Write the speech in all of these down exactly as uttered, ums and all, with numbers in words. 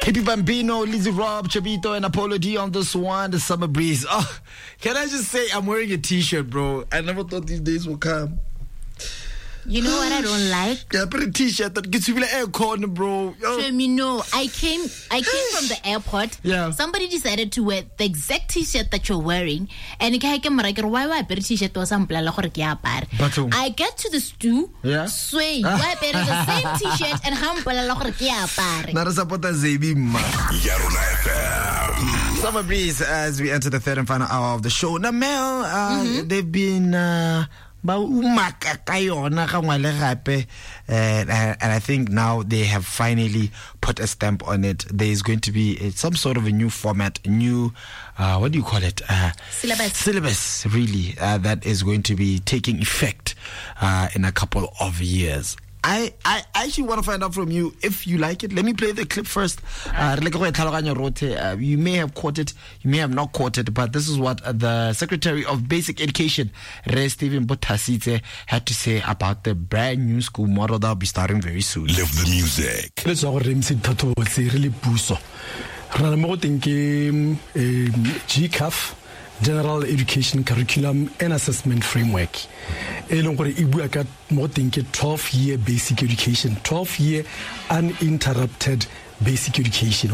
Hippie Bambino, Lizzie Rob, Chabito, and Apollo D on this one, the Summer Breeze. Oh, can I just say, I'm wearing a t-shirt, bro. I never thought these days would come. You know what I don't like? Yeah, put a t-shirt that gets you like air corner, bro. Show me no. I came I came from the airport. Yeah. Somebody decided to wear the exact t-shirt that you're wearing. And I came like, why why wear t-shirt or something like that? I get to the stew. Yeah. Sway. Why wear the same t-shirt and humble like Not a supporter Zebi ma. Summer Breeze as we enter the third and final hour of the show. Now, Mel, uh, mm-hmm. they've been uh and, and I think now they have finally put a stamp on it. There is going to be some sort of a new format, a new, uh, what do you call it? Uh, syllabus. Syllabus, really, uh, that is going to be taking effect uh, in a couple of years. I, I actually want to find out from you if you like it. Let me play the clip first. Uh, uh, you may have caught it, you may have not caught it, but this is what uh, the Secretary of Basic Education, Re Stephen Bottasite, had to say about the brand new school model that will be starting very soon. Live the music. Let's go really puso. G C A F, General Education Curriculum and Assessment Framework. twelve year basic education, twelve year uninterrupted basic education.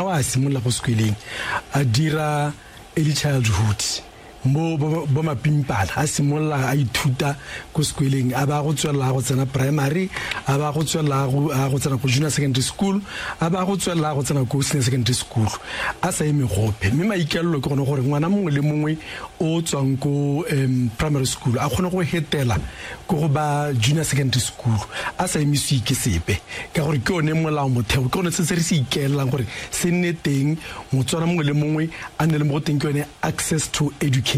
Adira early childhood. Mo boma pimpala a simolla a ithuta go skweleng aba go tswela go tsena primary aba go tswela go go tsena go junior secondary school aba go tswela go tsena go senior secondary school a sa eme gope mme maikello ke gone gore ngwana mongwe le mongwe o tswang go primary school a gone go hetela go go ba junior secondary school a sa eme se ke sepe ka gore ke one molao motheo ke one se se re se ikelang gore se nne teng motswana mongwe le mongwe a ne le mo teng ke one access to education.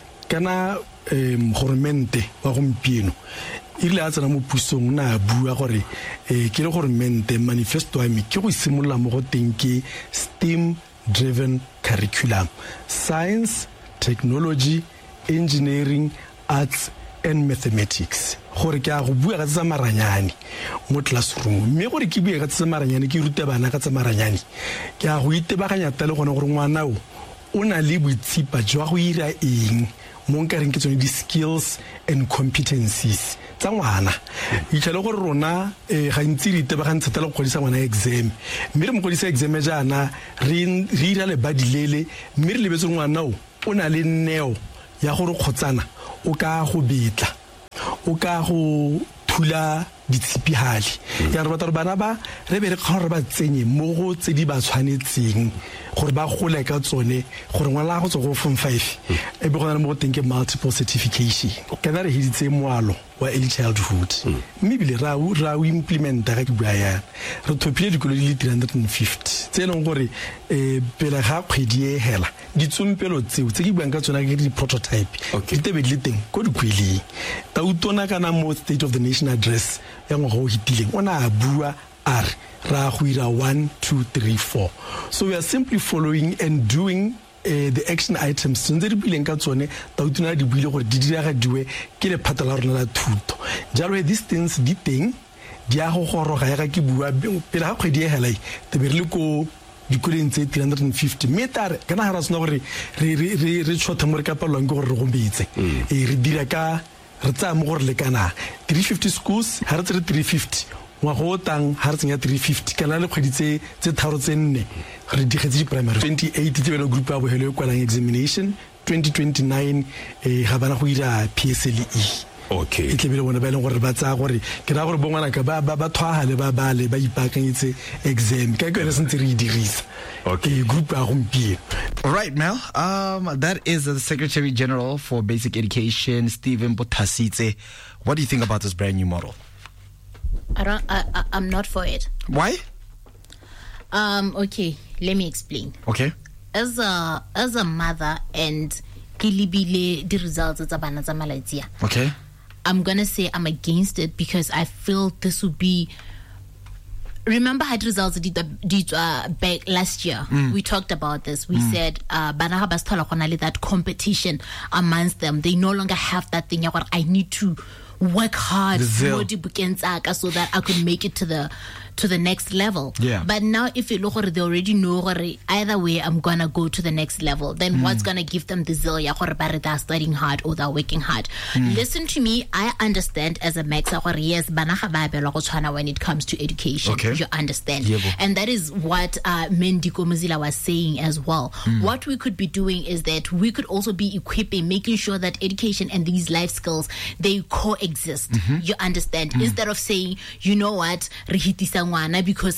Kana gormente wa gompieno ile a tsena mo pusong na bua gore eh ke le gormente manifesto a me ke go simolla mo go teng ke STEM driven curriculum, science, technology, engineering, arts and mathematics. Gore ke a go bua ka tsa maranyane mo classroom me gore ke bua ka tsa maranyane ke ruta bana ka tsa maranyane ke a go itebaganya tale gone gore ngwana o una le botsipa jwa go ira eng mo nkareng ke tsone di skills and competencies tsa ngwana itshela gore rona eh ga ntse re itebagantse tla go godisa ngwana exam mme re mo godisa exam jana re re ira le badilele mme re lebetse ngwana o una le neo ya gore khotsana o ka go betla o ka go thula ditsipihali ya re batla bana ba re be re kgona ba tsenye mo go tse di ba tshwanetseng gore ba gole ka tsone gore ngwana go tsgo form five e be gona mo teng ke multiple certification ka na re hiditse moalo wa early childhood mme bile ra u ra u implement ga ke bua ya re thopile dikolo di le three hundred fifty tseno gore e pele ga kgwedi e hela di tsompelo tseo tse ke buang ka tsona ke di prototype di tebe di le teng go di kweli ta utona kana mo State of the Nation address ya ngo go hitileng ona a bua r ra go ira one two three four. So we are simply following and doing Uh, the action items tse re bileng ka tsone ta utuna di buile gore di dira ga diwe ke le phata la rona la thuto jalo these things di teng di a go goroga ya ga ke bua pele ga kgwedi e helai te be re le ko dikoleng tse three hundred fifty meter kana ga ra sona gore re re re tshotha mo re ka palwang ke gore re gombetse e re dira ka re tsa mo gore le kana three fifty schools ha re tse three fifty wa go tang ha re tsenya three fifty kana le kgweditse tse tharo tse nne re digetse di primary twenty-eight tse belo group ya bo hele kwalang examination twenty twenty-nine eh ga bana go ira P S L E. Okay e tlebele bona ba ile gore ba tsa gore ke ra gore bongwana ka ba ba thwa le ba ba le ba ipakanyetse exam ka ke re sentse re dirisa. Okay group ya gompieno. All right, Mel, um that is the Secretary General for Basic Education, Stephen Bottasite. What do you think about this brand new model? I don't. I, I, I'm not for it. Why? Um. Okay. Let me explain. Okay. As a as a mother and kilibile the results of bana tsa malatia. Okay. I'm gonna say I'm against it because I feel this would be. Remember, had results did did uh, back last year. Mm. We talked about this. We mm. said bana ha bastola konale that competition amongst them. They no longer have that thing. I need to work hard so that I could make it to the to the next level. Yeah. But now if you look at it, they already know either way I'm gonna go to the next level, then mm. what's gonna give them the zeal? They're studying hard or they're working hard. Mm. Listen to me, I understand as a max yes, when it comes to education. Okay. You understand. Yeah, and that is what uh, Mendiko Muzila was saying as well. Mm. What we could be doing is that we could also be equipping, making sure that education and these life skills, they coexist. Mm-hmm. You understand? Mm. Instead of saying, you know what, because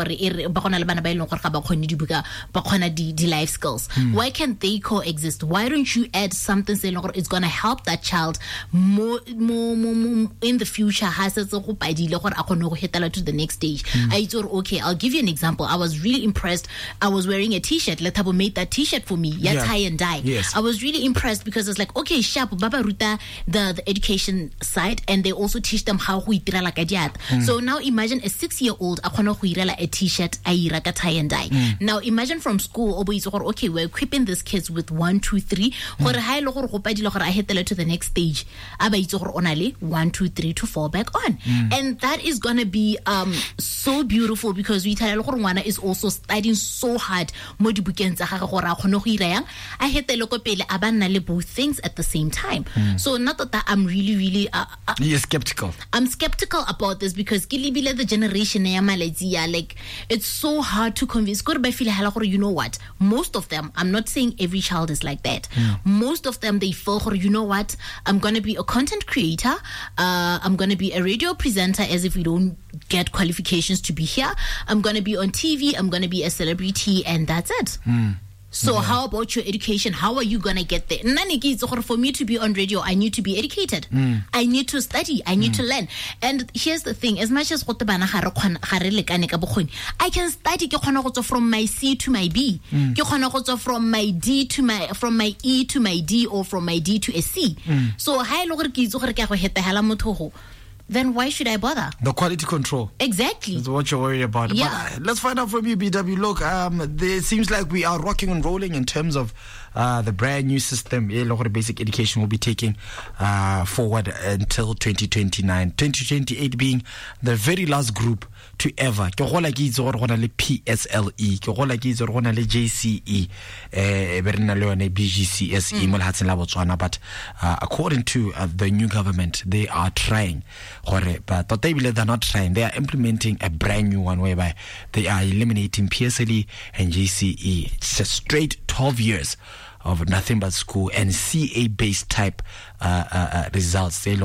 the life skills. Mm. Why can't they coexist? Why don't you add something saying it's going to help that child more, more, more, more in the future? Has to the next stage. Mm. I thought, okay, I'll give you an example. I was really impressed. I was wearing a t-shirt. Letabo made that t-shirt for me. Yeah, yeah. Tie and dye. Yes. I was really impressed because it's like, okay, sharp, Baba Ruta, the, the education side, and they also teach them how we like a mm. So now imagine a six-year-old a t-shirt, a tie and dye. Mm. Now imagine from school, okay, we're equipping these kids with one, two, three. Mm. I hit the to the next stage. One, two, three to fall back on. Mm. And that is gonna be um so beautiful because we tell Wana is also studying so hard. I hit the local pele abanale both things at the same time. Mm. So not that I'm really, really uh, uh, you're skeptical. I'm skeptical about this because the generation like it's so hard to convince. You know what? Most of them, I'm not saying every child is like that. Mm. Most of them, they feel, you know what? I'm going to be a content creator. Uh, I'm going to be a radio presenter as if we don't get qualifications to be here. I'm going to be on T V. I'm going to be a celebrity and that's it. Mm. So yeah. How about your education? How are you going to get there? For me to be on radio, I need to be educated. Mm. I need to study. I need mm. to learn. And here's the thing. As much as I can study from my C to my B. Mm. From my D to my, from my E to my D or from my D to a C. Mm. So then why should I bother? The quality control. Exactly. That's what you're worried about. Yeah. But, uh, let's find out from you, B W. Look, um, there, it seems like we are rocking and rolling in terms of uh, the brand new system. Basic education will be taking uh, forward until twenty twenty-nine. twenty twenty-eight being the very last group to ever. Ke go like itse gore gona le P S L E, ke go like itse gore gona le J C E, eh be rena le yone B G C S E mo lehatsheng la Botswana. But uh, according to uh, the new government, they are trying. But they're not trying. They are implementing a brand new one whereby they are eliminating P S L E and J C E. It's a straight twelve years of nothing but school and C A-based type uh, uh, uh, results. The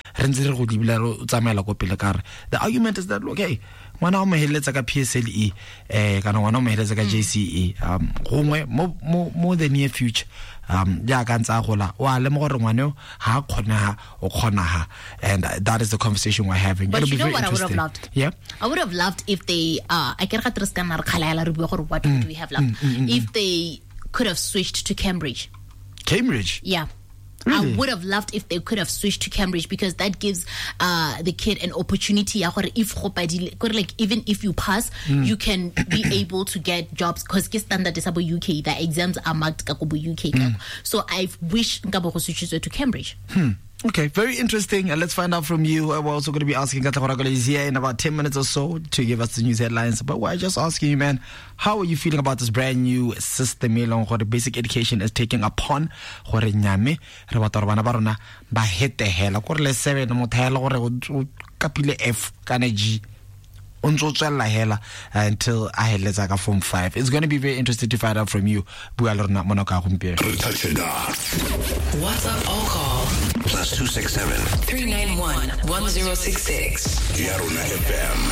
argument is that, look, hey, ngwana o moheletsa ka P S L E eh kana ngwana o moheletsa ka J C E um gongwe mo mo the near future um ya ka ntsa gola wa le mo gore ngwana ha khona o khona ha, and that is the conversation we're having. But you know what I would have loved? Yeah, I would have loved if they uh I can what would we have loved if they could have switched to Cambridge. Cambridge? Yeah. Really? I would have loved if they could have switched to Cambridge because that gives uh, the kid an opportunity. If like even if you pass, mm. you can be able to get jobs because standard is about U K. The exams are marked U K. Mm. So I wish Ngabo switches to Cambridge. Hmm. Okay, very interesting. And uh, let's find out from you. Uh, we're also going to be asking Katakoragole is here in about ten minutes or so to give us the news headlines. But we're just asking you, man, how are you feeling about this brand new system? The basic education is taking upon nyame bana ba rona ba hete hela gore le seven mo thela gore o kapile F kana G until I head form five. It's going to be very interesting to find out from you. Touch it up. WhatsApp or call plus two six seven three nine one one zero six six. Yarona F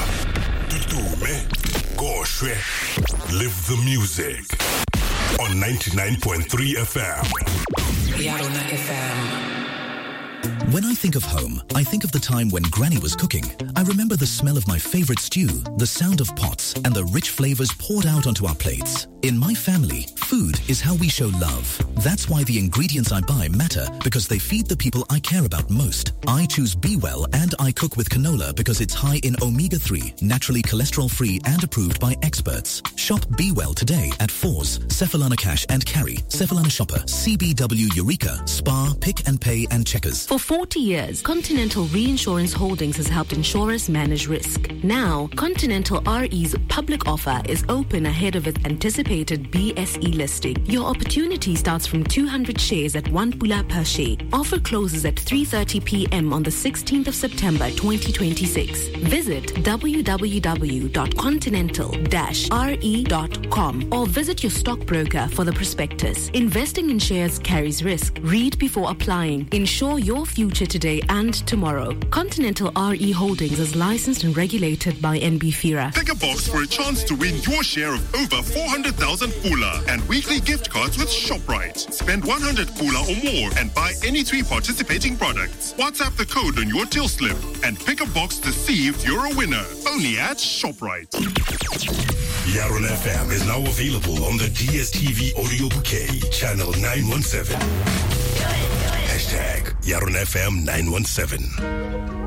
M. Live the music on ninety-nine point three F M. Yarona F M. When I think of home, I think of the time when Granny was cooking. I remember the smell of my favorite stew, the sound of pots, and the rich flavors poured out onto our plates. In my family, Food is how we show love. That's why the ingredients I buy matter, because they feed the people I care about most. I choose Be Well and I cook with canola because it's high in omega three, naturally cholesterol-free and approved by experts. Shop Be Well today at Fours, Cephalana Cash and Carry, Cephalana Shopper, C B W Eureka, Spar, Pick and Pay and Checkers. For forty years, Continental Reinsurance Holdings has helped insurers manage risk. Now, Continental R E's public offer is open ahead of its anticipated B S E listing. Your opportunity starts from two hundred shares at one pula per share. Offer closes at three thirty p.m. on the sixteenth of September twenty twenty-six. Visit w w w dot continental dash r e dot com or visit your stockbroker for the prospectus. Investing in shares carries risk. Read before applying. Ensure your future today and tomorrow. Continental R E Holdings is licensed and regulated by N B FIRA. Pick a box for a chance to win your share of over four hundred thousand pula and weekly gift cards with ShopRite. Spend one hundred pula or more and buy any three participating products. WhatsApp the code on your till slip and pick a box to see if you're a winner. Only at ShopRite. Yaron F M is now available on the D S T V audio bouquet, channel nine one seven. Hashtag Yaron F M nine one seven.